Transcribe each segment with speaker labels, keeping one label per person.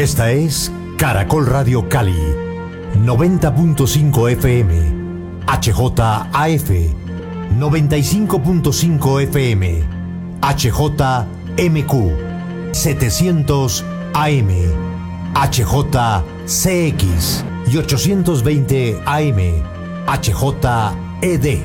Speaker 1: Esta es Caracol Radio Cali, 90.5 FM, HJAF, 95.5 FM, HJMQ, 700 AM, HJCX y 820 AM, HJED.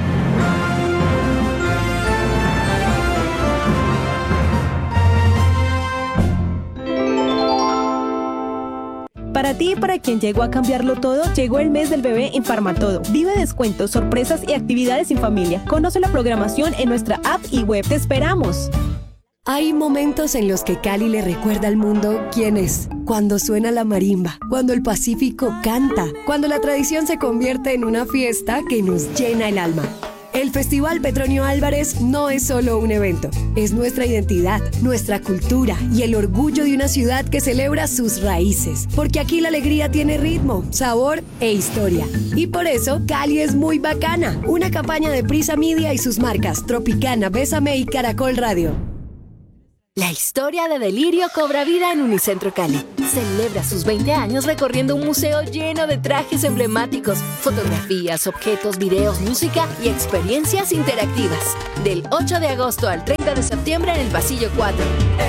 Speaker 2: Para ti y para quien llegó a cambiarlo todo, llegó el mes del bebé en Farmatodo. Vive descuentos, sorpresas y actividades en familia. Conoce la programación en nuestra app y web. ¡Te esperamos!
Speaker 3: Hay momentos en los que Cali le recuerda al mundo quién es. Cuando suena la marimba, cuando el Pacífico canta, cuando la tradición se convierte en una fiesta que nos llena el alma. El Festival Petronio Álvarez no es solo un evento, es nuestra identidad, nuestra cultura y el orgullo de una ciudad que celebra sus raíces. Porque aquí la alegría tiene ritmo, sabor e historia. Y por eso Cali es muy bacana. Una campaña de Prisa Media y sus marcas Tropicana, Bésame y Caracol Radio.
Speaker 4: La historia de Delirio cobra vida en Unicentro Cali. Celebra sus 20 años recorriendo un museo lleno de trajes emblemáticos, fotografías, objetos, videos, música y experiencias interactivas. Del 8 de agosto al 30 de septiembre en el Pasillo 4.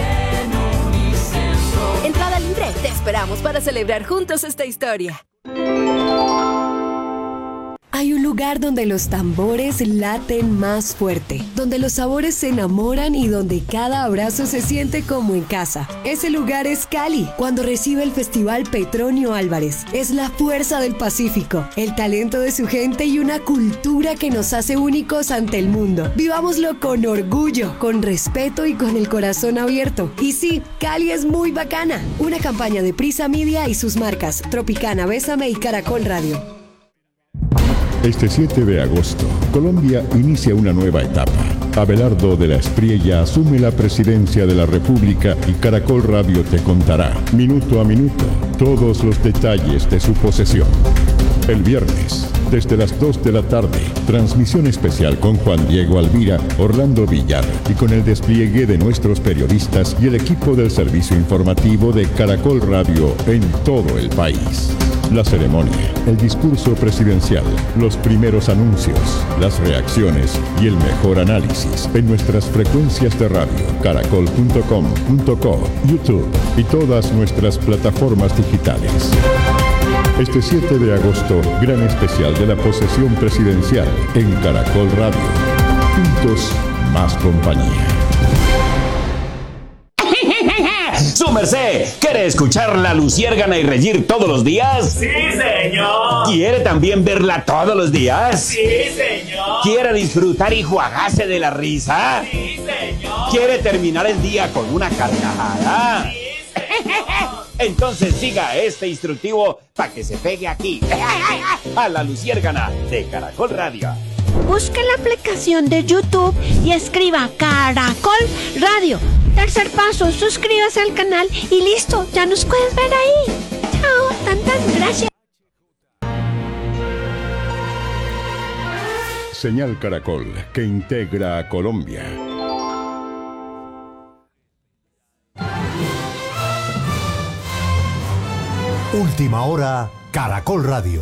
Speaker 4: Entrada libre. Te esperamos para celebrar juntos esta historia.
Speaker 3: Hay un lugar donde los tambores laten más fuerte, donde los sabores se enamoran y donde cada abrazo se siente como en casa. Ese lugar es Cali, cuando recibe el Festival Petronio Álvarez. Es la fuerza del Pacífico, el talento de su gente y una cultura que nos hace únicos ante el mundo. Vivámoslo con orgullo, con respeto y con el corazón abierto. Y sí, Cali es muy bacana. Una campaña de Prisa Media y sus marcas Tropicana, Bésame y Caracol Radio.
Speaker 5: Este 7 de agosto, Colombia inicia una nueva etapa. Abelardo de la Espriella asume la presidencia de la República y Caracol Radio te contará, minuto a minuto, todos los detalles de su posesión. El viernes, desde las 2 de la tarde, transmisión especial con Juan Diego Alvira, Orlando Villar y con el despliegue de nuestros periodistas y el equipo del servicio informativo de Caracol Radio en todo el país. La ceremonia, el discurso presidencial, los primeros anuncios, las reacciones y el mejor análisis en nuestras frecuencias de radio, caracol.com.co, YouTube y todas nuestras plataformas digitales. Este 7 de agosto, gran especial de la posesión presidencial en Caracol Radio. Juntos, más compañía.
Speaker 6: ¡Su merced! ¿Quiere escuchar La Luciérgana y reír todos los días?
Speaker 7: ¡Sí, señor!
Speaker 6: ¿Quiere también verla todos los días?
Speaker 7: ¡Sí, señor!
Speaker 6: ¿Quiere disfrutar y jugarse de la risa?
Speaker 7: ¡Sí, señor!
Speaker 6: ¿Quiere terminar el día con una carcajada?
Speaker 7: ¡Sí, señor!
Speaker 6: Entonces siga este instructivo para que se pegue aquí, a La Luciérgana de Caracol Radio.
Speaker 8: Busque la aplicación de YouTube y escriba Caracol Radio. Tercer paso, suscríbase al canal y listo, ya nos puedes ver ahí. Chao, tantas gracias.
Speaker 5: Señal Caracol, que integra a Colombia.
Speaker 1: Última hora, Caracol Radio.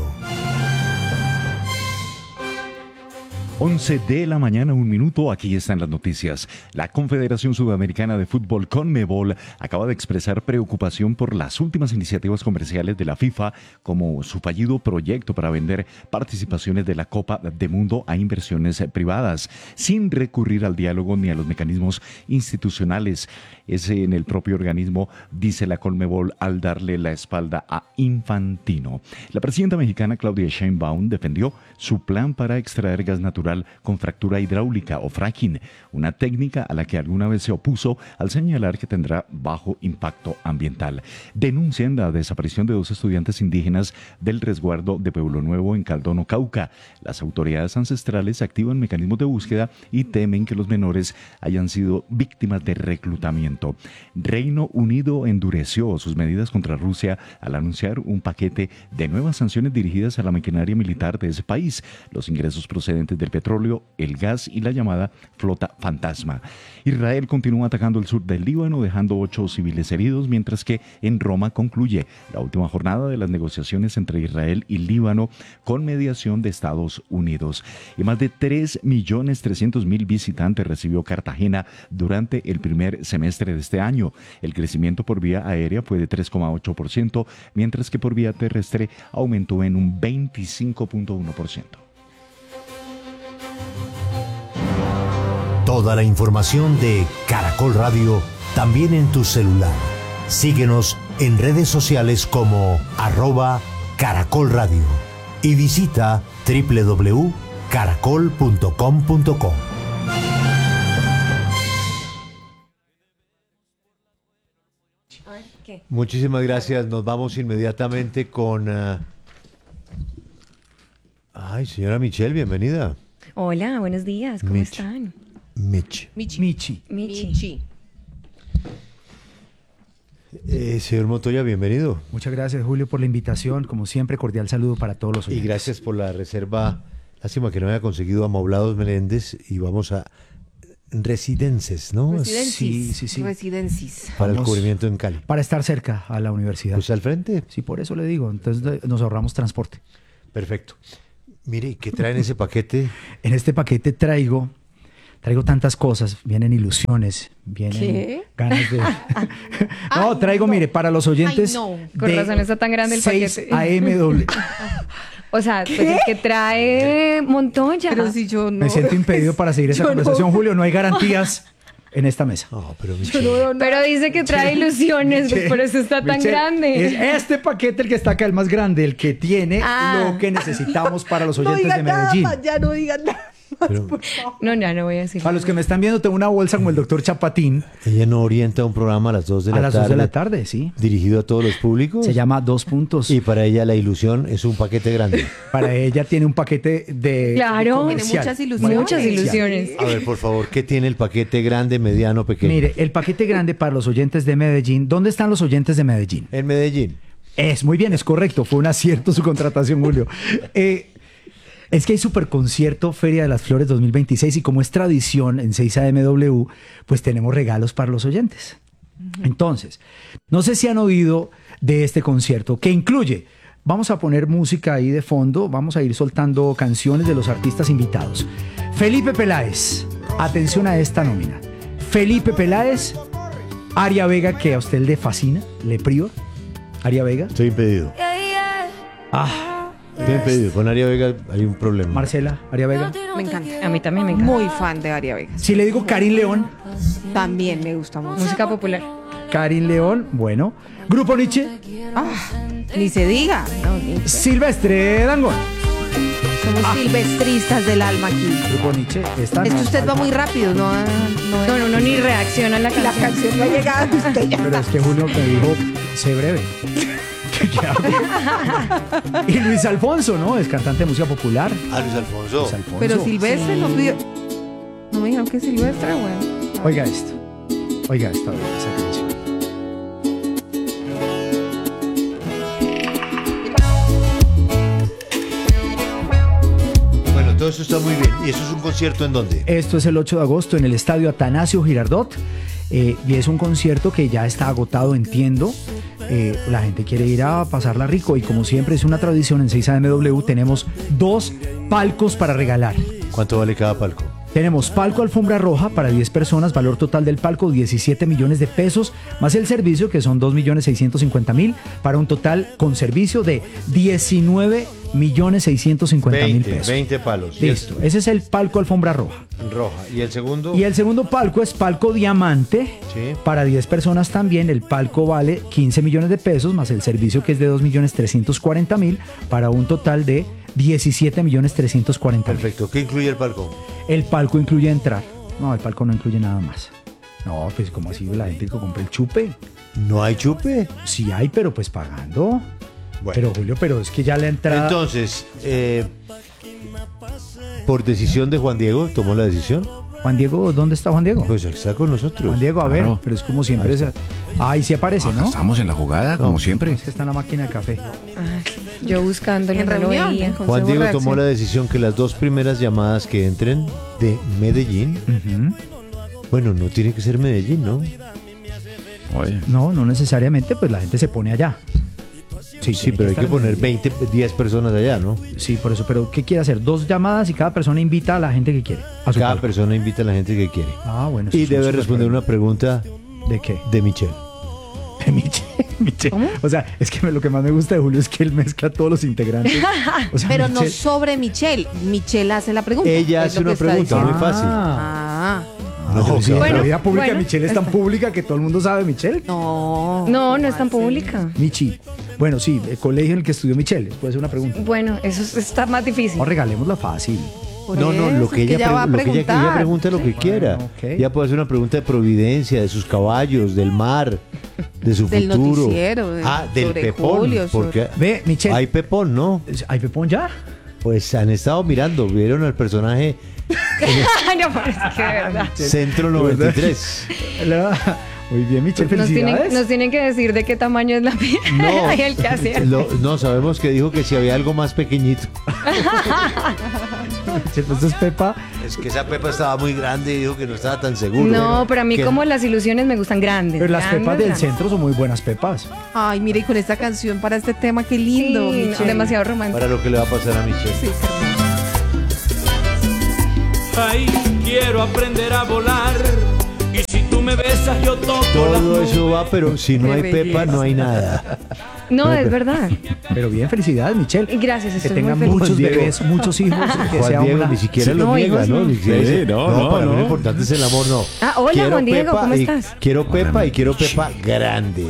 Speaker 9: 11 de la mañana, 1 minuto, aquí están las noticias. La Confederación Sudamericana de Fútbol, CONMEBOL, acaba de expresar preocupación por las últimas iniciativas comerciales de la FIFA, como su fallido proyecto para vender participaciones de la Copa del Mundo a inversiones privadas, sin recurrir al diálogo ni a los mecanismos institucionales. Es en el propio organismo, dice la CONMEBOL, al darle la espalda a Infantino. La presidenta mexicana Claudia Sheinbaum defendió su plan para extraer gas natural con fractura hidráulica o fracking, una técnica a la que alguna vez se opuso al señalar que tendrá bajo impacto ambiental. Denuncian la desaparición de 2 estudiantes indígenas del resguardo de Pueblo Nuevo en Caldono, Cauca. Las autoridades ancestrales activan mecanismos de búsqueda y temen que los menores hayan sido víctimas de reclutamiento. Reino Unido endureció sus medidas contra Rusia al anunciar un paquete de nuevas sanciones dirigidas a la maquinaria militar de ese país. Los ingresos procedentes del petróleo, el gas y la llamada flota fantasma. Israel continúa atacando el sur del Líbano, dejando 8 civiles heridos, mientras que en Roma concluye la última jornada de las negociaciones entre Israel y Líbano con mediación de Estados Unidos. Y más de 3.300.000 visitantes recibió Cartagena durante el primer semestre de este año. El crecimiento por vía aérea fue de 3,8%, mientras que por vía terrestre aumentó en un 25,1%.
Speaker 1: Toda la información de Caracol Radio también en tu celular. Síguenos en redes sociales como @Caracol Radio y visita www.caracol.com.co.
Speaker 10: Muchísimas gracias. Nos vamos inmediatamente con... Ay, señora Michelle, bienvenida.
Speaker 11: Hola, buenos días, ¿cómo están?
Speaker 10: Michi. Señor Montoya, bienvenido.
Speaker 12: Muchas gracias, Julio, por la invitación. Como siempre, cordial saludo para todos los oyentes.
Speaker 10: Y gracias por la reserva. Lástima que no haya conseguido Amoblados Meléndez y vamos a Residences, ¿no?
Speaker 11: Residencis.
Speaker 12: Sí.
Speaker 11: Residencis.
Speaker 10: Para el cubrimiento en Cali.
Speaker 12: Para estar cerca a la universidad.
Speaker 10: Pues al frente.
Speaker 12: Sí, por eso le digo. Entonces nos ahorramos transporte.
Speaker 10: Perfecto. Mire, ¿qué trae en ese paquete?
Speaker 12: En este paquete traigo tantas cosas. Vienen ilusiones, vienen ganas de... No, traigo, mire, para los oyentes...
Speaker 11: Ay, no. Con razón está tan grande el
Speaker 12: 6
Speaker 11: paquete.
Speaker 12: AMW.
Speaker 11: O sea, pues el que trae Montoya.
Speaker 2: Pero si yo no...
Speaker 12: Me siento impedido para seguir esa conversación, Julio. No hay garantías en esta mesa.
Speaker 10: No, pero
Speaker 11: Pero dice que trae ilusiones, pues por eso está tan grande.
Speaker 12: Es este paquete el que está acá, el más grande, el que tiene lo que necesitamos para los oyentes de Medellín.
Speaker 2: Ya no digan nada.
Speaker 10: Pero,
Speaker 11: No voy a decir.
Speaker 12: Para los que me están viendo, tengo una bolsa como el doctor Chapatín.
Speaker 10: Ella no orienta un programa a las 2 de la tarde.
Speaker 12: A las 2 de la tarde, sí.
Speaker 10: Dirigido a todos los públicos.
Speaker 12: Se llama 2 puntos.
Speaker 10: Y para ella la ilusión es un paquete grande.
Speaker 12: Para ella tiene un paquete de...
Speaker 11: Claro,
Speaker 2: tiene muchas ilusiones.
Speaker 11: Muchas ilusiones.
Speaker 10: A ver, por favor, ¿qué tiene el paquete grande, mediano, pequeño?
Speaker 12: Mire, el paquete grande para los oyentes de Medellín. ¿Dónde están los oyentes de Medellín?
Speaker 10: En Medellín.
Speaker 12: Muy bien, es correcto. Fue un acierto su contratación, Julio. Es que hay Superconcierto Feria de las Flores 2026 y como es tradición en 6AMW, pues tenemos regalos para los oyentes. Entonces, no sé si han oído de este concierto que incluye, vamos a poner música ahí de fondo, vamos a ir soltando canciones de los artistas invitados. Felipe Peláez, atención a esta nómina. Felipe Peláez, Aria Vega, que a usted le fascina, le priva. Aria Vega.
Speaker 10: Estoy impedido. Estoy impedido. Con Aria Vega hay un problema.
Speaker 12: Marcela, Aria Vega.
Speaker 2: Me encanta.
Speaker 11: A mí también me encanta.
Speaker 2: Muy fan de Aria Vega.
Speaker 12: Si le digo Karin León.
Speaker 2: También me gusta mucho.
Speaker 11: Música popular.
Speaker 12: Karin León, bueno. Grupo Nietzsche.
Speaker 2: Ni se diga.
Speaker 12: Silvestre Dangond.
Speaker 2: Somos silvestristas del alma aquí.
Speaker 12: Grupo Nietzsche.
Speaker 2: Es que usted va muy rápido, no,
Speaker 11: ni reacciona a la canción.
Speaker 2: La canción no ha llegado a usted ya.
Speaker 12: Pero es que Julio me dijo, sé breve. Y Luis Alfonso, ¿no? Es cantante de música popular.
Speaker 10: Luis Alfonso.
Speaker 2: Pero Silvestre no pidió. No me dijeron que Silvestre, bueno.
Speaker 12: Oiga esto. Oiga esta esa canción.
Speaker 10: Bueno, todo eso está muy bien. ¿Y eso es un concierto en dónde?
Speaker 12: Esto es el 8 de agosto en el Estadio Atanasio Girardot. Y es un concierto que ya está agotado, entiendo. La gente quiere ir a pasarla rico y como siempre es una tradición en 6AMW tenemos 2 palcos para regalar.
Speaker 10: ¿Cuánto vale cada palco?
Speaker 12: Tenemos palco alfombra roja para 10 personas, valor total del palco 17 millones de pesos, más el servicio que son 2.650.000 para un total con servicio de 19.650.000 pesos.
Speaker 10: 20 palos.
Speaker 12: Listo, ese es el palco alfombra roja.
Speaker 10: Roja. ¿Y el segundo?
Speaker 12: Y el segundo palco es palco diamante,
Speaker 10: sí,
Speaker 12: para 10 personas también. El palco vale 15 millones de pesos, más el servicio que es de 2.340.000 para un total de 17.340.000.
Speaker 10: Perfecto. ¿Qué incluye el palco?
Speaker 12: El palco incluye entrar. No, el palco no incluye nada más. No, pues como así la gente que compra el chupe.
Speaker 10: ¿No hay chupe?
Speaker 12: Sí hay, pero pues pagando.
Speaker 10: Bueno.
Speaker 12: Pero Julio, pero es que ya la entrada...
Speaker 10: Entonces, por decisión de Juan Diego, tomó la decisión.
Speaker 12: Juan Diego, ¿dónde está Juan Diego?
Speaker 10: Pues está con nosotros.
Speaker 12: Juan Diego, a ver,
Speaker 13: Claro.
Speaker 12: pero es como siempre. Ahí sí aparece, ¿no?
Speaker 13: Estamos en la jugada, como siempre.
Speaker 12: Es que está en la máquina de café.
Speaker 11: Yo buscándolo,
Speaker 14: En
Speaker 11: no lo
Speaker 14: reunión,
Speaker 11: veía.
Speaker 14: en
Speaker 10: Juan
Speaker 14: consejo
Speaker 10: Diego
Speaker 14: de
Speaker 10: tomó
Speaker 14: redacción.
Speaker 10: la decisión que las 2 primeras llamadas que entren de Medellín, bueno, no tiene que ser Medellín, ¿no?
Speaker 13: Oye.
Speaker 12: No, no necesariamente, pues la gente se pone allá.
Speaker 10: Sí,
Speaker 12: tiene
Speaker 10: pero hay que
Speaker 12: estar-
Speaker 10: poner 10 personas allá, ¿no?
Speaker 12: Sí, por eso, pero ¿qué quiere hacer? 2 llamadas y cada persona invita a la gente que quiere. A su
Speaker 10: Cada
Speaker 12: palco.
Speaker 10: persona invita a la gente que quiere.
Speaker 12: Ah, bueno. eso
Speaker 10: Y
Speaker 12: es
Speaker 10: debe
Speaker 12: súper
Speaker 10: responder
Speaker 12: bueno.
Speaker 10: una pregunta
Speaker 12: ¿De qué?
Speaker 10: de Michelle.
Speaker 12: De Michelle. O sea, es que lo que más me gusta de Julio es que él mezcla a todos los integrantes. O sea,
Speaker 14: Pero no
Speaker 12: Michelle-
Speaker 14: sobre Michelle. Michelle hace la pregunta.
Speaker 10: Ella
Speaker 14: es
Speaker 10: hace
Speaker 14: lo que
Speaker 10: una
Speaker 14: está
Speaker 10: pregunta muy
Speaker 14: diciendo.
Speaker 10: fácil.
Speaker 14: Ah.
Speaker 10: No,
Speaker 12: sí,
Speaker 11: Bueno,
Speaker 12: la vida pública de
Speaker 11: bueno,
Speaker 12: Michelle es tan pública que todo el mundo sabe de Michelle.
Speaker 14: No.
Speaker 11: No, no es tan pública.
Speaker 12: Michi. Bueno, sí, el colegio en el que estudió Michelle. Puede ser una pregunta.
Speaker 11: Bueno, está más difícil.
Speaker 12: No, regalémosla fácil.
Speaker 14: Por
Speaker 10: No, no, lo
Speaker 14: eso,
Speaker 10: que ella,
Speaker 14: va a
Speaker 10: lo que ella
Speaker 14: preguntar.
Speaker 10: pregunta lo que quiera.
Speaker 12: ok.
Speaker 10: Ella puede hacer una pregunta de providencia, de sus caballos, del mar, de su
Speaker 14: Del
Speaker 10: futuro.
Speaker 14: noticiero,
Speaker 10: Del
Speaker 14: sobre
Speaker 10: pepón.
Speaker 14: Julio,
Speaker 10: porque
Speaker 12: Ve, Michelle.
Speaker 10: hay pepón, ¿no?
Speaker 12: ¿Hay Pepón ya?
Speaker 10: Pues han estado mirando, vieron al personaje
Speaker 11: No, parece que de verdad.
Speaker 10: Centro 93.
Speaker 12: Muy bien, Michelle,
Speaker 11: Nos
Speaker 12: felicidades.
Speaker 11: tienen que decir de qué tamaño es la piel.
Speaker 10: No,
Speaker 11: Hay el que hacer.
Speaker 10: no, sabemos que dijo que si había algo más pequeñito.
Speaker 12: Michelle, pues es Pepa.
Speaker 10: Es que esa pepa estaba muy grande y dijo que no estaba tan seguro.
Speaker 11: No, pero a mí
Speaker 10: Que-
Speaker 11: como las ilusiones me gustan grandes.
Speaker 12: Pero las
Speaker 11: grandes,
Speaker 12: pepas del
Speaker 11: grandes.
Speaker 12: centro son muy buenas pepas.
Speaker 14: Ay, mire, y con esta canción para este tema, qué lindo.
Speaker 11: Sí,
Speaker 14: Michelle.
Speaker 11: demasiado romántico.
Speaker 10: Para lo que le va a pasar a Michelle.
Speaker 14: Sí, qué hermoso.
Speaker 7: Ay, quiero aprender a volar. Y si tú me besas, yo toco las
Speaker 10: Todo
Speaker 7: nubes.
Speaker 10: eso va, pero si no
Speaker 11: Qué
Speaker 10: hay pepa,
Speaker 11: belleza.
Speaker 10: no hay nada.
Speaker 11: No, es verdad.
Speaker 12: Pero bien, felicidades, Michelle.
Speaker 11: Gracias,
Speaker 12: Que
Speaker 11: estoy muy
Speaker 12: tengan
Speaker 11: feliz.
Speaker 12: muchos
Speaker 10: Juan Diego.
Speaker 12: bebés, muchos hijos. Que sea
Speaker 10: Juan Diego
Speaker 12: una...
Speaker 10: ni siquiera
Speaker 12: Sí.
Speaker 10: lo
Speaker 11: No,
Speaker 10: niega,
Speaker 11: hijos
Speaker 10: ¿no?
Speaker 11: no.
Speaker 10: Ni siquiera dice,
Speaker 13: Sí, no,
Speaker 10: no, para mí
Speaker 13: no.
Speaker 10: lo importante es el amor, no.
Speaker 11: Ah, hola,
Speaker 10: Quiero
Speaker 11: Juan Diego,
Speaker 10: pepa
Speaker 11: ¿cómo
Speaker 10: y-
Speaker 11: estás?
Speaker 10: Quiero pepa y quiero pepa grande.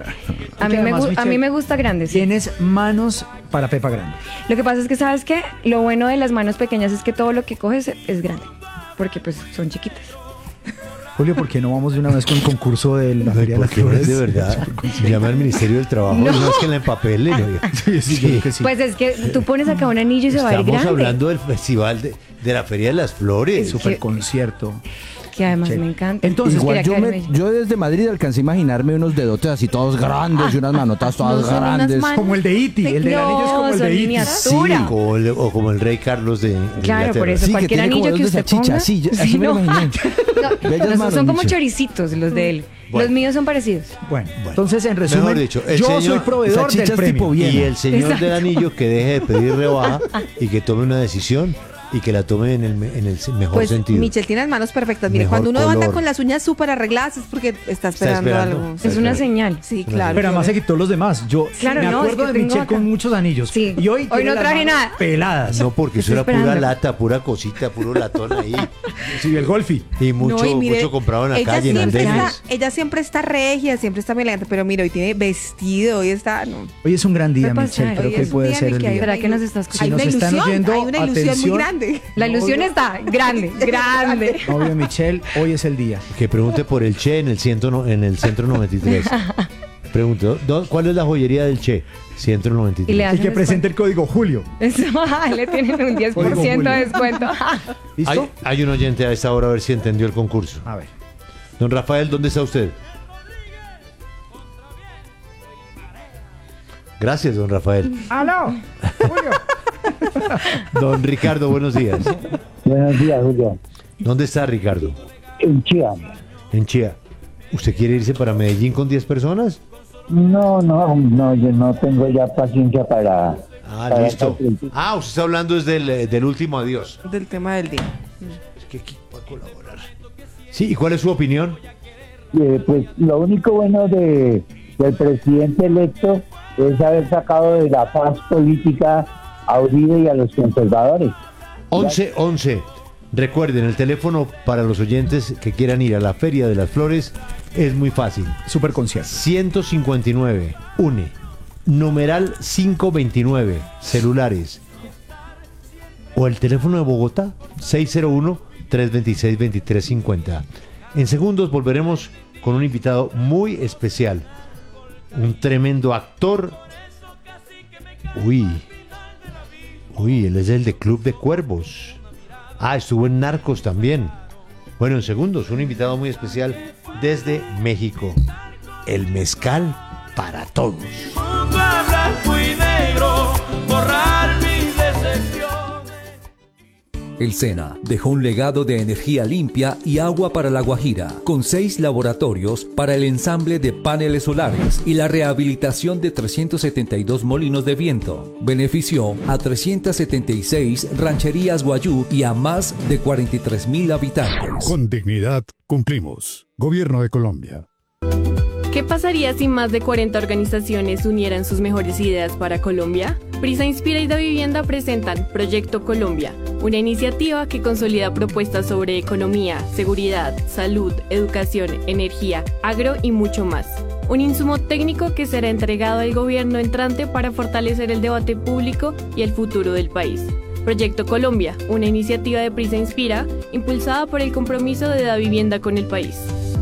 Speaker 11: A mí,
Speaker 12: Además,
Speaker 11: a mí
Speaker 12: Michelle,
Speaker 11: me gusta grande, sí.
Speaker 12: Tienes manos para pepa grande.
Speaker 11: Lo que pasa es que, ¿sabes qué? Lo bueno de las manos pequeñas es que todo lo que coges es grande. Porque pues son chiquitas.
Speaker 12: Julio, ¿por qué no vamos de una vez con el concurso de la Feria de las
Speaker 10: Porque no
Speaker 12: Flores?
Speaker 10: es de verdad. Llama al Ministerio del Trabajo.
Speaker 11: No.
Speaker 10: No, es que la empapele. ¿no?
Speaker 12: Sí, yo creo que sí.
Speaker 11: Pues es que tú pones acá un anillo y se va a ir
Speaker 10: Estamos
Speaker 11: grande.
Speaker 10: hablando del festival de la Feria de las Flores.
Speaker 12: Super concierto.
Speaker 11: Que además
Speaker 12: Che.
Speaker 11: me encanta.
Speaker 12: Entonces,
Speaker 11: Quería
Speaker 13: Igual
Speaker 11: quedarme-
Speaker 13: yo desde Madrid alcancé a imaginarme unos dedotes así todos grandes y unas manotas todas
Speaker 14: No son unas
Speaker 13: grandes.
Speaker 14: manos.
Speaker 12: Como el de Iti, el del
Speaker 11: No,
Speaker 12: anillo es como el
Speaker 11: son
Speaker 12: de Iti.
Speaker 11: miniatura.
Speaker 10: O como el rey Carlos de
Speaker 11: Claro, por
Speaker 10: Inglaterra.
Speaker 11: eso
Speaker 13: Sí, que
Speaker 11: cualquier
Speaker 13: tiene como
Speaker 11: anillo que
Speaker 13: dedos de
Speaker 11: usted
Speaker 13: salchicha,
Speaker 11: ponga.
Speaker 13: sí, así me lo
Speaker 11: no.
Speaker 13: imaginé.
Speaker 11: No,
Speaker 13: Bellas
Speaker 11: esos
Speaker 13: manos,
Speaker 11: son como
Speaker 13: Michelle.
Speaker 11: choricitos los de él.
Speaker 12: Bueno.
Speaker 11: Los míos son parecidos.
Speaker 12: Bueno, entonces en resumen,
Speaker 10: Mejor dicho, el
Speaker 12: yo
Speaker 10: señor-
Speaker 12: soy proveedor del
Speaker 13: salchichas tipo
Speaker 12: premio.
Speaker 13: bien.
Speaker 10: Y el señor
Speaker 11: Exacto.
Speaker 10: del anillo que deje de pedir rebaja y que tome una decisión y que la tome en el mejor
Speaker 14: Pues
Speaker 10: sentido.
Speaker 14: Michelle tiene las manos perfectas. Mire,
Speaker 10: Mejor
Speaker 14: cuando uno anda
Speaker 10: color.
Speaker 14: con las uñas súper arregladas es porque está esperando,
Speaker 10: esperando.
Speaker 14: algo.
Speaker 10: Está
Speaker 11: Es una señal.
Speaker 14: Sí, claro.
Speaker 12: Pero además se quitó los demás. Yo
Speaker 11: Claro,
Speaker 12: me
Speaker 11: no,
Speaker 12: acuerdo
Speaker 11: es que
Speaker 12: de
Speaker 11: tengo
Speaker 12: Michelle
Speaker 11: acá.
Speaker 12: con muchos anillos.
Speaker 11: Sí.
Speaker 12: Y hoy tiene
Speaker 11: no
Speaker 12: las
Speaker 11: traje
Speaker 12: manos
Speaker 11: nada.
Speaker 12: peladas.
Speaker 10: No, porque eso
Speaker 11: Estoy
Speaker 10: era pura
Speaker 11: esperando.
Speaker 10: lata, pura cosita, puro latón ahí.
Speaker 12: Sí, el golfi.
Speaker 10: Y mucho,
Speaker 14: No, y mire,
Speaker 10: mucho comprado en la
Speaker 14: ella
Speaker 10: calle, en
Speaker 14: siempre
Speaker 10: andenes.
Speaker 14: ella siempre está regia, siempre está muy elegante, pero mira, hoy tiene vestido, hoy está... No.
Speaker 12: Hoy es un gran día,
Speaker 11: ¿Qué pasa?
Speaker 12: Michelle. Creo
Speaker 14: Hoy
Speaker 12: que
Speaker 14: es
Speaker 12: puede
Speaker 14: día
Speaker 12: ser
Speaker 14: en
Speaker 12: el
Speaker 14: que hay
Speaker 12: día.
Speaker 11: ¿Será que nos está
Speaker 14: Hay
Speaker 11: escuchando?
Speaker 14: una
Speaker 12: nos están
Speaker 14: ilusión,
Speaker 12: oyendo,
Speaker 14: hay una ilusión
Speaker 12: atención.
Speaker 14: muy grande.
Speaker 11: La ilusión está grande, grande.
Speaker 12: Novio Michelle, hoy es el día.
Speaker 10: Que pregunte por el Che en el centro 93. Pregunto, ¿cuál es la joyería del Che? Centro
Speaker 11: Y
Speaker 10: 93.
Speaker 11: le
Speaker 12: Y
Speaker 11: hacen
Speaker 12: que presente el código Julio.
Speaker 11: descuento. Eso, le tienen un 10% de descuento.
Speaker 12: ¿Listo?
Speaker 10: Hay un oyente a esta hora a ver si entendió el concurso.
Speaker 12: A ver.
Speaker 10: Don Rafael, ¿dónde está usted? Gracias, don Rafael.
Speaker 12: ¡Aló! Julio.
Speaker 10: Don Ricardo, buenos días.
Speaker 15: Buenos días, Julio.
Speaker 10: ¿Dónde está Ricardo?
Speaker 15: En Chía.
Speaker 10: En Chía. ¿Usted quiere irse para Medellín con 10 personas?
Speaker 15: No, yo no tengo ya paciencia para...
Speaker 10: Ah,
Speaker 15: para
Speaker 10: listo.
Speaker 15: esta crítica.
Speaker 10: Ah, usted está hablando desde del último adiós.
Speaker 14: Del tema del día.
Speaker 10: Es que aquí va a colaborar. Sí, ¿y cuál es su opinión?
Speaker 15: Pues lo único bueno del presidente electo es haber sacado de la paz política a Uribe y a los conservadores.
Speaker 10: 1111. Recuerden, el teléfono para los oyentes que quieran ir a la Feria de las Flores es muy fácil.
Speaker 12: Super concierto.
Speaker 10: 159, UNE, numeral 529, celulares. O el teléfono de Bogotá, 601-326-2350. En segundos volveremos con un invitado muy especial. Un tremendo actor. Uy, él es el de Club de Cuervos. Ah, estuvo en Narcos también. Bueno, en segundos, un invitado muy especial desde México. El mezcal para todos.
Speaker 7: Junto a blanco y negro, borrar mis decepciones.
Speaker 16: El SENA dejó un legado de energía limpia y agua para La Guajira, con 6 laboratorios para el ensamble de paneles solares y la rehabilitación de 372 molinos de viento. Benefició a 376 rancherías guayú y a más de 43,000 habitantes.
Speaker 17: Con dignidad cumplimos. Gobierno de Colombia.
Speaker 18: ¿Qué pasaría si más de 40 organizaciones unieran sus mejores ideas para Colombia? Prisa Inspira y Da Vivienda presentan Proyecto Colombia, una iniciativa que consolida propuestas sobre economía, seguridad, salud, educación, energía, agro y mucho más. Un insumo técnico que será entregado al gobierno entrante para fortalecer el debate público y el futuro del país. Proyecto Colombia, una iniciativa de Prisa Inspira, impulsada por el compromiso de Da Vivienda con el país.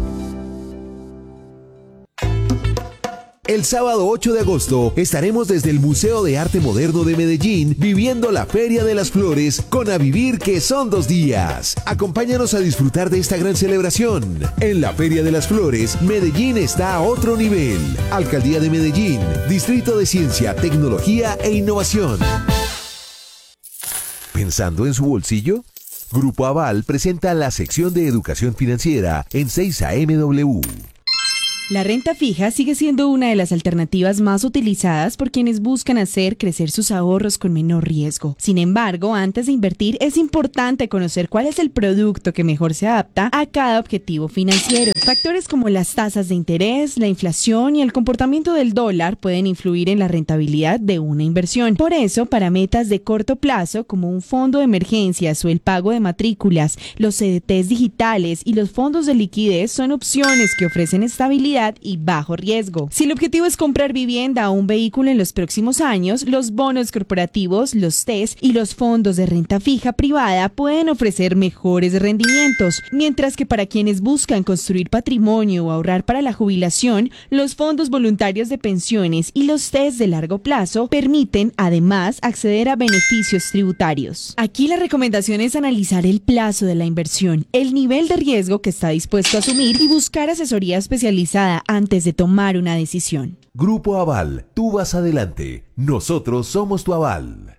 Speaker 19: El sábado 8 de agosto estaremos desde el Museo de Arte Moderno de Medellín viviendo la Feria de las Flores con A Vivir, que son 2 días. Acompáñanos a disfrutar de esta gran celebración. En la Feria de las Flores, Medellín está a otro nivel. Alcaldía de Medellín, Distrito de Ciencia, Tecnología e Innovación. ¿Pensando en su bolsillo? Grupo Aval presenta la sección de educación financiera en 6am.
Speaker 20: La renta fija sigue siendo una de las alternativas más utilizadas por quienes buscan hacer crecer sus ahorros con menor riesgo. Sin embargo, antes de invertir es importante conocer cuál es el producto que mejor se adapta a cada objetivo financiero. Factores como las tasas de interés, la inflación y el comportamiento del dólar pueden influir en la rentabilidad de una inversión. Por eso, para metas de corto plazo como un fondo de emergencias o el pago de matrículas, los CDTs digitales y los fondos de liquidez son opciones que ofrecen estabilidad y bajo riesgo. Si el objetivo es comprar vivienda o un vehículo en los próximos años, los bonos corporativos, los TES y los fondos de renta fija privada pueden ofrecer mejores rendimientos, mientras que para quienes buscan construir patrimonio o ahorrar para la jubilación, los fondos voluntarios de pensiones y los TES de largo plazo permiten además acceder a beneficios tributarios. Aquí la recomendación es analizar el plazo de la inversión, el nivel de riesgo que está dispuesto a asumir y buscar asesoría especializada antes de tomar una decisión.
Speaker 19: Grupo Aval, tú vas adelante. Nosotros somos tu aval.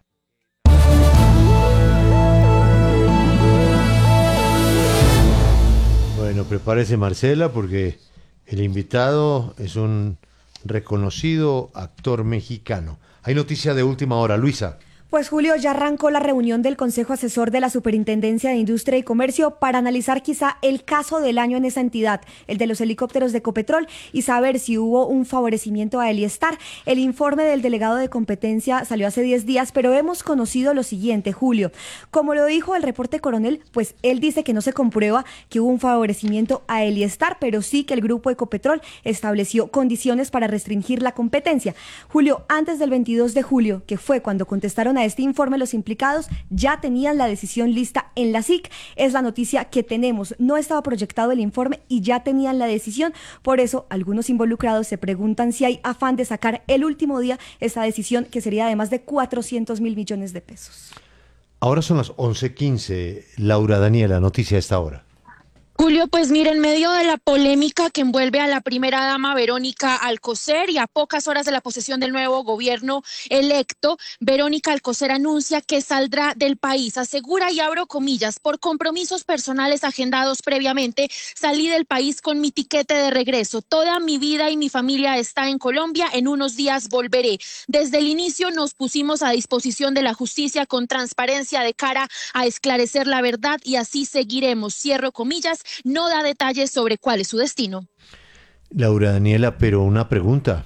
Speaker 10: Bueno, prepárese Marcela porque el invitado es un reconocido actor mexicano. Hay noticia de última hora, Luisa.
Speaker 21: Pues Julio, ya arrancó la reunión del Consejo Asesor de la Superintendencia de Industria y Comercio para analizar quizá el caso del año en esa entidad, el de los helicópteros de Ecopetrol, y saber si hubo un favorecimiento a Eliestar. El informe del delegado de competencia salió hace 10 días, pero hemos conocido lo siguiente, Julio. Como lo dijo el reporte Coronel, pues él dice que no se comprueba que hubo un favorecimiento a Eliestar, pero sí que el grupo Ecopetrol estableció condiciones para restringir la competencia. Julio, antes del 22 de julio, que fue cuando contestaron a este informe, los implicados ya tenían la decisión lista en la SIC. Es la noticia que tenemos. No estaba proyectado el informe y ya tenían la decisión. Por eso, algunos involucrados se preguntan si hay afán de sacar el último día esa decisión, que sería de más de 400,000 millones de pesos.
Speaker 10: Ahora son las 11:15. Laura Daniela, noticia a esta hora.
Speaker 22: Julio, pues mira, en medio de la polémica que envuelve a la primera dama Verónica Alcocer y a pocas horas de la posesión del nuevo gobierno electo, Verónica Alcocer anuncia que saldrá del país. Asegura, y abro comillas, por compromisos personales agendados previamente, salí del país con mi tiquete de regreso. Toda mi vida y mi familia está en Colombia. En unos días volveré. Desde el inicio nos pusimos a disposición de la justicia con transparencia de cara a esclarecer la verdad y así seguiremos. Cierro comillas. No da detalles sobre cuál es su destino.
Speaker 10: Laura Daniela, pero una pregunta.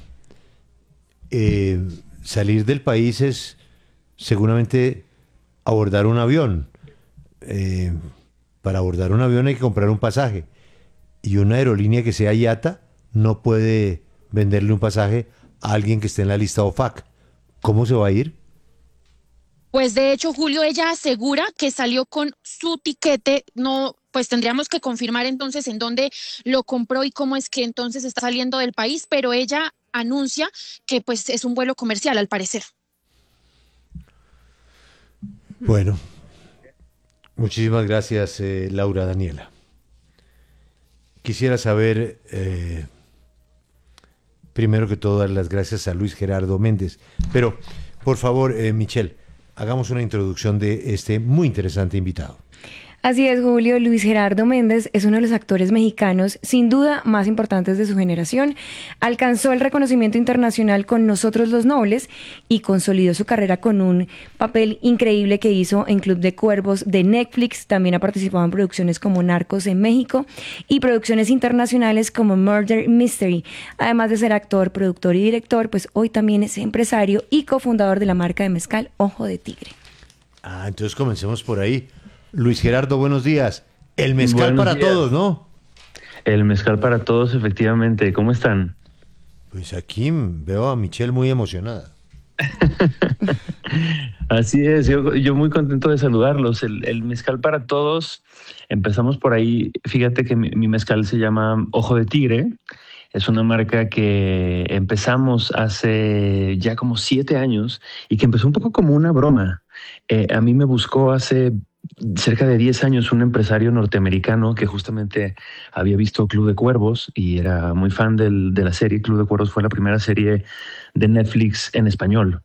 Speaker 10: Salir del país es seguramente abordar un avión. Para abordar un avión hay que comprar un pasaje. Y una aerolínea que sea IATA no puede venderle un pasaje a alguien que esté en la lista OFAC. ¿Cómo se va a ir?
Speaker 22: Pues de hecho, Julio, ella asegura que salió con su tiquete. No, pues tendríamos que confirmar entonces en dónde lo compró y cómo es que entonces está saliendo del país, pero ella anuncia que pues es un vuelo comercial, al parecer.
Speaker 10: Bueno, muchísimas gracias, Laura Daniela. quisiera saber, primero que todo, dar las gracias a Luis Gerardo Méndez. Pero, por favor, Michelle, hagamos una introducción de este muy interesante invitado.
Speaker 11: Así es, Julio. Luis Gerardo Méndez es uno de los actores mexicanos, sin duda, más importantes de su generación. Alcanzó el reconocimiento internacional con Nosotros los Nobles y consolidó su carrera con un papel increíble que hizo en Club de Cuervos de Netflix. También ha participado en producciones como Narcos en México y producciones internacionales como Murder Mystery. Además de ser actor, productor y director, pues hoy también es empresario y cofundador de la marca de mezcal Ojo de Tigre.
Speaker 10: Entonces comencemos por ahí. Luis Gerardo, buenos días. El mezcal buenos para días. Todos, ¿no?
Speaker 3: El mezcal para todos, efectivamente. ¿Cómo están?
Speaker 10: Pues aquí veo a Michelle muy emocionada.
Speaker 3: Así es, yo muy contento de saludarlos. El mezcal para todos, empezamos por ahí. Fíjate que mi mezcal se llama Ojo de Tigre. Es una marca que empezamos hace ya como 7 años y que empezó un poco como una broma. A mí me buscó hace cerca de 10 años un empresario norteamericano que justamente había visto Club de Cuervos y era muy fan de la serie. Club de Cuervos fue la primera serie de Netflix en español.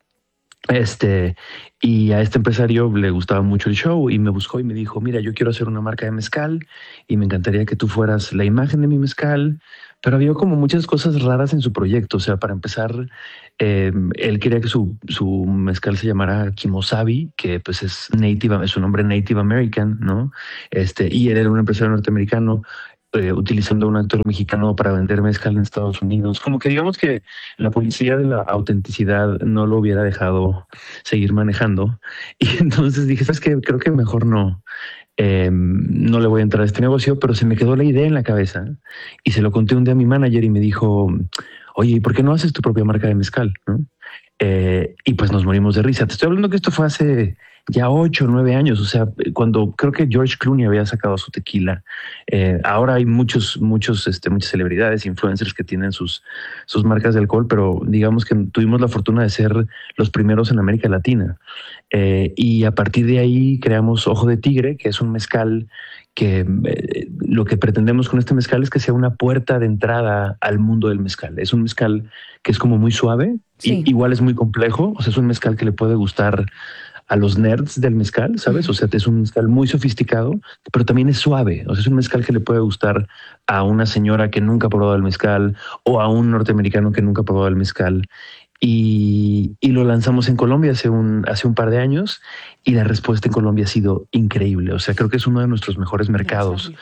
Speaker 3: Y a este empresario le gustaba mucho el show y me buscó y me dijo, mira, yo quiero hacer una marca de mezcal y me encantaría que tú fueras la imagen de mi mezcal. Pero había como muchas cosas raras en su proyecto. O sea, para empezar, él quería que su mezcal se llamara Kimosabi, que pues es un nombre Native American, ¿no? Y él era un empresario norteamericano utilizando un actor mexicano para vender mezcal en Estados Unidos. Como que digamos que la policía de la autenticidad no lo hubiera dejado seguir manejando. Y entonces dije, ¿sabes qué? Creo que mejor no. No le voy a entrar a este negocio, pero se me quedó la idea en la cabeza y se lo conté un día a mi manager y me dijo, oye, ¿y por qué no haces tu propia marca de mezcal? ¿No? Y pues nos morimos de risa. Te estoy hablando que esto fue hace ya 8 o 9 años, o sea, cuando creo que George Clooney había sacado su tequila. Ahora hay muchas celebridades, influencers que tienen sus marcas de alcohol, pero digamos que tuvimos la fortuna de ser los primeros en América Latina. Y a partir de ahí creamos Ojo de Tigre, que es un mezcal que lo que pretendemos con este mezcal es que sea una puerta de entrada al mundo del mezcal. Es un mezcal que es como muy suave, sí. Igual es muy complejo, o sea, es un mezcal que le puede gustar a los nerds del mezcal, ¿sabes? O sea, es un mezcal muy sofisticado, pero también es suave. O sea, es un mezcal que le puede gustar a una señora que nunca ha probado el mezcal o a un norteamericano que nunca ha probado el mezcal. Y lo lanzamos en Colombia hace un par de años y la respuesta en Colombia ha sido increíble. O sea, creo que es uno de nuestros mejores mercados.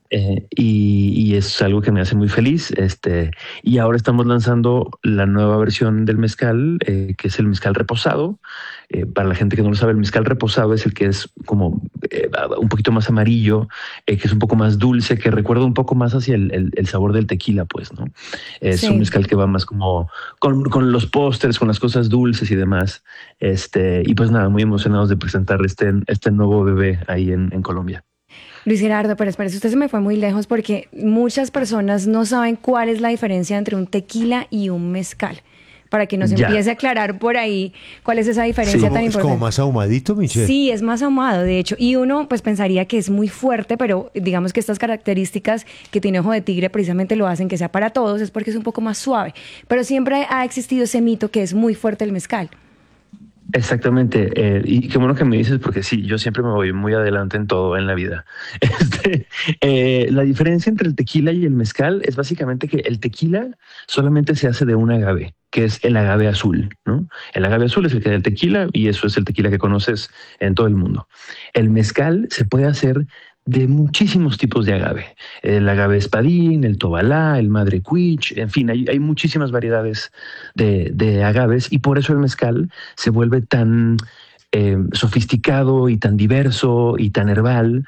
Speaker 3: Y es algo que me hace muy feliz. Y ahora estamos lanzando la nueva versión del mezcal, que es el mezcal reposado. Para la gente que no lo sabe, el mezcal reposado es el que es como un poquito más amarillo, que es un poco más dulce, que recuerda un poco más hacia el sabor del tequila, pues, ¿no? Es un mezcal que va más como con los pósters, con las cosas dulces y demás. Y pues nada, muy emocionados de presentar este nuevo bebé ahí en Colombia.
Speaker 11: Luis Gerardo, pero espérese, usted se me fue muy lejos porque muchas personas no saben cuál es la diferencia entre un tequila y un mezcal. Para que nos empiece a aclarar por ahí cuál es esa diferencia tan importante.
Speaker 10: ¿Es como más ahumadito, Michelle?
Speaker 11: Sí, es más ahumado, de hecho. Y uno pues pensaría que es muy fuerte, pero digamos que estas características que tiene Ojo de Tigre precisamente lo hacen que sea para todos, es porque es un poco más suave. Pero siempre ha existido ese mito que es muy fuerte el mezcal.
Speaker 3: Exactamente, y qué bueno que me dices porque sí, yo siempre me voy muy adelante en todo en la vida. La diferencia entre el tequila y el mezcal es básicamente que el tequila solamente se hace de un agave, que es el agave azul, ¿no? El agave azul es el que da el tequila y eso es el tequila que conoces en todo el mundo. El mezcal se puede hacer de muchísimos tipos de agave. El agave espadín, el tobalá, el madre cuich, en fin, hay muchísimas variedades de agaves y por eso el mezcal se vuelve tan sofisticado y tan diverso y tan herbal.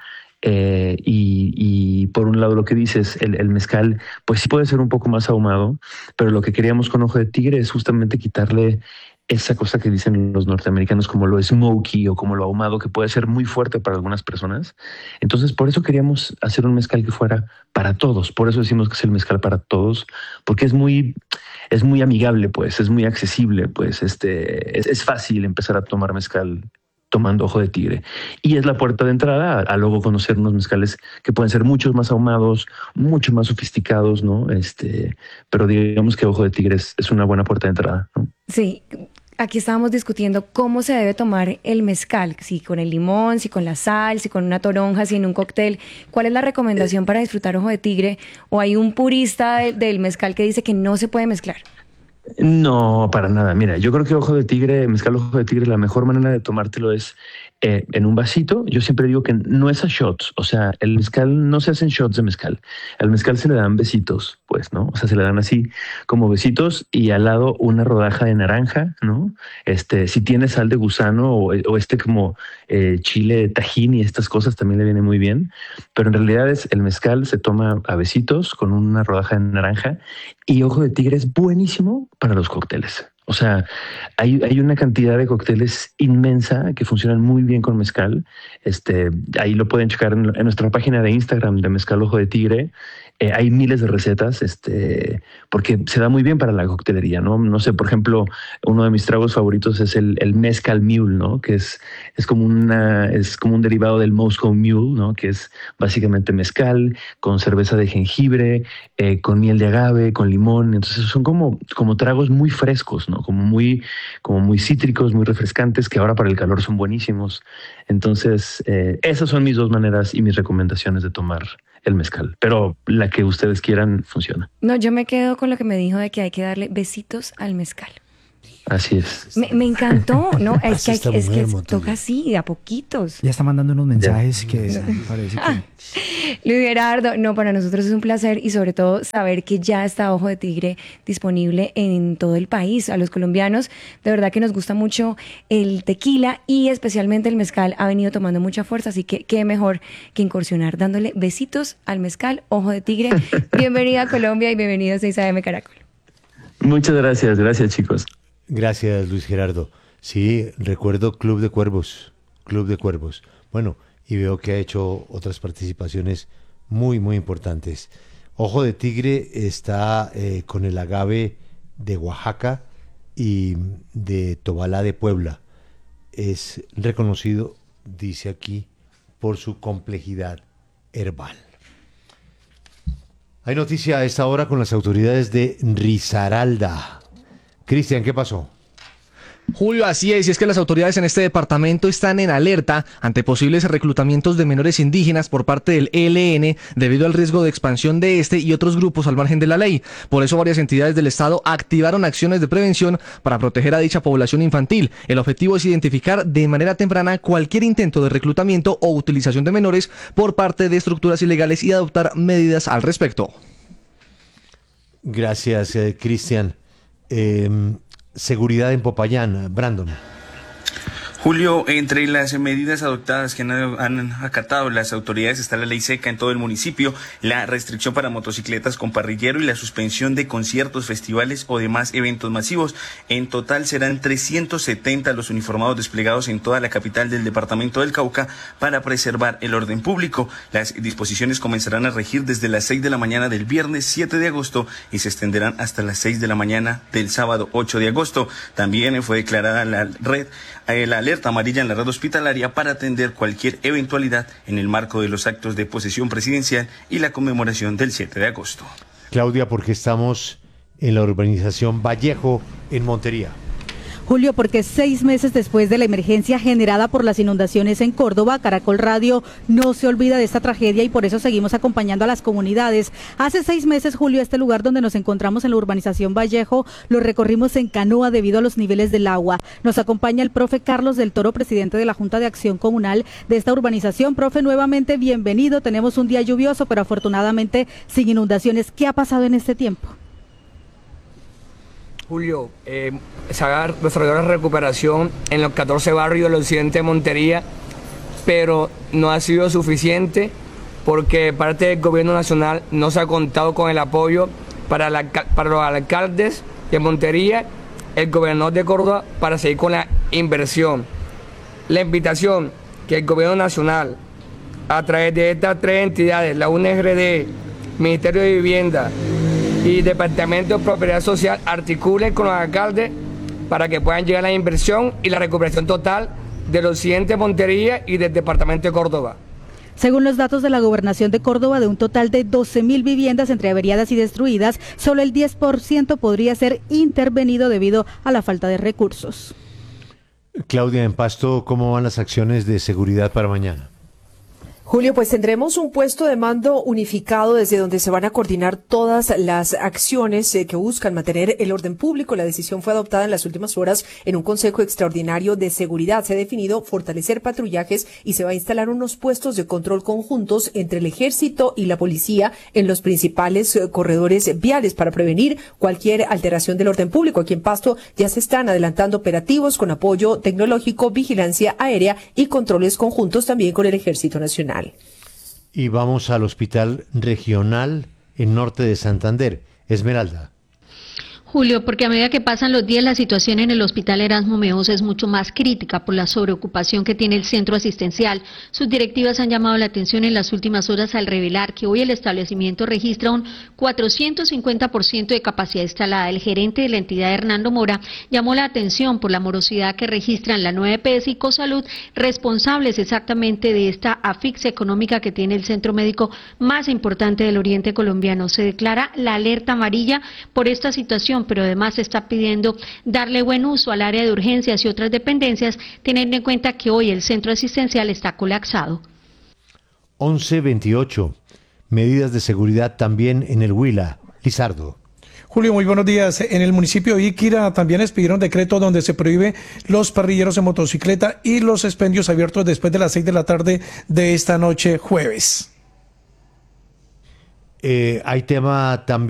Speaker 3: Y por un lado lo que dices, el mezcal pues sí puede ser un poco más ahumado, pero lo que queríamos con Ojo de Tigre es justamente quitarle esa cosa que dicen los norteamericanos como lo smoky o como lo ahumado, que puede ser muy fuerte para algunas personas. Entonces, por eso queríamos hacer un mezcal que fuera para todos. Por eso decimos que es el mezcal para todos, porque es muy amigable, pues, es muy accesible, pues, es fácil empezar a tomar mezcal tomando Ojo de Tigre. Y es la puerta de entrada a luego conocer unos mezcales que pueden ser mucho más ahumados, mucho más sofisticados, ¿no? Pero digamos que Ojo de Tigre es una buena puerta de entrada, ¿no?
Speaker 11: Sí. Aquí estábamos discutiendo cómo se debe tomar el mezcal, si con el limón, si con la sal, si con una toronja, si en un cóctel. ¿Cuál es la recomendación para disfrutar Ojo de Tigre? ¿O hay un purista del mezcal que dice que no se puede mezclar?
Speaker 3: No, para nada. Mira, yo creo que mezcal Ojo de Tigre, la mejor manera de tomártelo es en un vasito. Yo siempre digo que no es a shots, o sea, el mezcal no se hacen shots de mezcal. Al mezcal se le dan besitos, pues, ¿no? O sea, se le dan así como besitos y al lado una rodaja de naranja, ¿no? Si tiene sal de gusano o como chile tajín y estas cosas también le viene muy bien, pero en realidad el mezcal se toma a besitos con una rodaja de naranja y Ojo de Tigre es buenísimo para los cócteles. O sea, hay una cantidad de cócteles inmensa que funcionan muy bien con mezcal. Ahí lo pueden checar en nuestra página de Instagram de Mezcal Ojo de Tigre. Hay miles de recetas, porque se da muy bien para la coctelería, ¿no? No sé, por ejemplo, uno de mis tragos favoritos es el Mezcal Mule, ¿no? Que es como un derivado del Moscow Mule, ¿no? Que es básicamente mezcal con cerveza de jengibre, con miel de agave, con limón. Entonces son como tragos muy frescos, ¿no? Como muy cítricos, muy refrescantes, que ahora para el calor son buenísimos. Entonces, esas son mis dos maneras y mis recomendaciones de tomar el mezcal, pero la que ustedes quieran funciona.
Speaker 11: No, yo me quedo con lo que me dijo de que hay que darle besitos al mezcal.
Speaker 3: Así es.
Speaker 11: Me encantó, ¿no? Es que toca así, a poquitos.
Speaker 12: Ya está mandando unos mensajes que parece que...
Speaker 11: Luis Gerardo, no, para nosotros es un placer y sobre todo saber que ya está Ojo de Tigre disponible en todo el país. A los colombianos, de verdad que nos gusta mucho el tequila y especialmente el mezcal ha venido tomando mucha fuerza, así que qué mejor que incursionar dándole besitos al mezcal Ojo de Tigre. Bienvenida a Colombia y bienvenido a 6 AM Caracol.
Speaker 3: Muchas gracias chicos.
Speaker 10: Gracias, Luis Gerardo. Sí, recuerdo Club de Cuervos. Bueno, y veo que ha hecho otras participaciones muy, muy importantes. Ojo de Tigre está con el agave de Oaxaca y de Tobalá de Puebla. Es reconocido, dice aquí, por su complejidad herbal. Hay noticia a esta hora con las autoridades de Risaralda. Cristian, ¿qué pasó?
Speaker 4: Julio, así es, y es que las autoridades en este departamento están en alerta ante posibles reclutamientos de menores indígenas por parte del ELN debido al riesgo de expansión de este y otros grupos al margen de la ley. Por eso varias entidades del Estado activaron acciones de prevención para proteger a dicha población infantil. El objetivo es identificar de manera temprana cualquier intento de reclutamiento o utilización de menores por parte de estructuras ilegales y adoptar medidas al respecto.
Speaker 10: Gracias, Cristian. Seguridad en Popayán, Brandon.
Speaker 6: Julio, entre las medidas adoptadas que han acatado las autoridades está la ley seca en todo el municipio, la restricción para motocicletas con parrillero y la suspensión de conciertos, festivales o demás eventos masivos. En total serán 370 los uniformados desplegados en toda la capital del departamento del Cauca para preservar el orden público. Las disposiciones comenzarán a regir desde las 6 de la mañana del viernes 7 de agosto y se extenderán hasta las 6 de la mañana del sábado 8 de agosto. También fue declarada la alerta amarilla en la red hospitalaria para atender cualquier eventualidad en el marco de los actos de posesión presidencial y la conmemoración del 7 de agosto.
Speaker 10: Claudia, porque estamos en la urbanización Vallejo, en Montería.
Speaker 23: Julio, porque 6 meses después de la emergencia generada por las inundaciones en Córdoba, Caracol Radio no se olvida de esta tragedia y por eso seguimos acompañando a las comunidades. Hace 6 meses, Julio, este lugar donde nos encontramos en la urbanización Vallejo, lo recorrimos en canoa debido a los niveles del agua. Nos acompaña el profe Carlos del Toro, presidente de la Junta de Acción Comunal de esta urbanización. Profe, nuevamente bienvenido. Tenemos un día lluvioso, pero afortunadamente sin inundaciones. ¿Qué ha pasado en este tiempo?
Speaker 24: Julio, se ha desarrollado la recuperación en los 14 barrios del occidente de Montería, pero no ha sido suficiente porque parte del gobierno nacional no se ha contado con el apoyo para los alcaldes de Montería, el gobernador de Córdoba, para seguir con la inversión. La invitación que el gobierno nacional, a través de estas 3 entidades, la UNRD, Ministerio de Vivienda y Departamento de Propiedad Social, articulen con los alcaldes para que puedan llegar a la inversión y la recuperación total del occidente de Montería y del departamento de Córdoba.
Speaker 23: Según los datos de la Gobernación de Córdoba, de un total de 12.000 viviendas entre averiadas y destruidas, solo el 10% podría ser intervenido debido a la falta de recursos.
Speaker 10: Claudia, en Pasto, ¿cómo van las acciones de seguridad para mañana?
Speaker 1: Julio, pues tendremos un puesto de mando unificado desde donde se van a coordinar todas las acciones que buscan mantener el orden público. La decisión fue adoptada en las últimas horas en un consejo extraordinario de seguridad. Se ha definido fortalecer patrullajes y se va a instalar unos puestos de control conjuntos entre el ejército y la policía en los principales corredores viales para prevenir cualquier alteración del orden público. Aquí en Pasto ya se están adelantando operativos con apoyo tecnológico, vigilancia aérea y controles conjuntos también con el Ejército Nacional.
Speaker 10: Y vamos al Hospital Regional en Norte de Santander. Esmeralda.
Speaker 5: Julio, porque a medida que pasan los días la situación en el Hospital Erasmo Mejosa es mucho más crítica por la sobreocupación que tiene el centro asistencial. Sus directivas han llamado la atención en las últimas horas al revelar que hoy el establecimiento registra un 450% de capacidad instalada. El gerente de la entidad, Hernando Mora, llamó la atención por la morosidad que registran la 9 EPS y Cosalud, responsables exactamente de esta asfixia económica que tiene el centro médico más importante del oriente colombiano. Se declara la alerta amarilla por esta situación, pero además se está pidiendo darle buen uso al área de urgencias y otras dependencias, teniendo en cuenta que hoy el centro asistencial está colapsado.
Speaker 10: 11:28. Medidas de seguridad también en el Huila. Lizardo.
Speaker 8: Julio, muy buenos días. En el municipio de Iquira también expidieron decreto donde se prohíbe los parrilleros en motocicleta y los expendios abiertos después de las 6 de la tarde de esta noche jueves.
Speaker 10: Hay tema también.